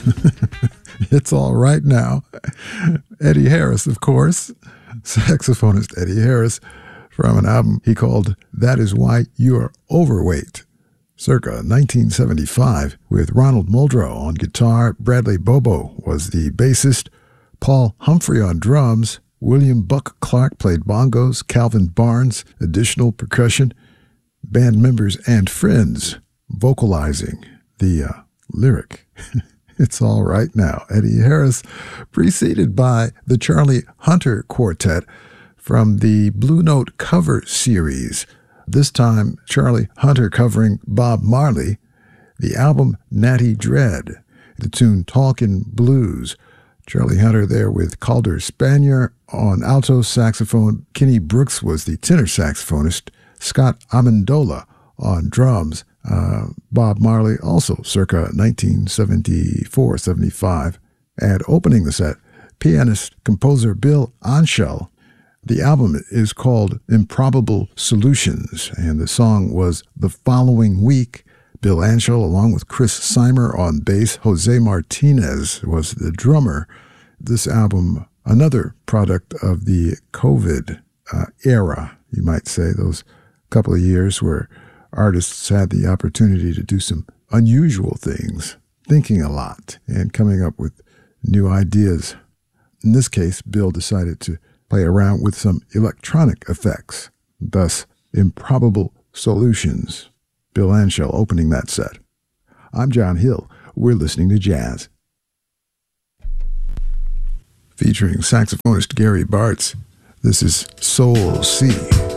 It's All Right Now. Eddie Harris, of course, saxophonist Eddie Harris, from an album he called That Is Why You're Overweight, circa 1975, with Ronald Muldrow on guitar. Bradley Bobo was the bassist, Paul Humphrey on drums, William Buck Clark played bongos, Calvin Barnes, additional percussion, band members and friends vocalizing the lyric. It's All Right Now. Eddie Harris, preceded by the Charlie Hunter Quartet from the Blue Note cover series. This time, Charlie Hunter covering Bob Marley, the album Natty Dread, the tune Talkin' Blues. Charlie Hunter there with Calder Spanier on alto saxophone. Kenny Brooks was the tenor saxophonist. Scott Amendola on drums. Bob Marley also circa 1974-75. And opening the set, pianist-composer Bill Anshel. The album is called Improbable Solutions, and the song was The Following Week. Bill Anshel, along with Chris Seimer on bass. Jose Martinez was the drummer. This album, another product of the COVID era, you might say, those couple of years where artists had the opportunity to do some unusual things, thinking a lot and coming up with new ideas. In this case, Bill decided to play around with some electronic effects, thus Improbable Solutions. Bill Anshel opening that set. I'm John Hill. We're listening to jazz. Featuring saxophonist Gary Bartz, this is Soul C.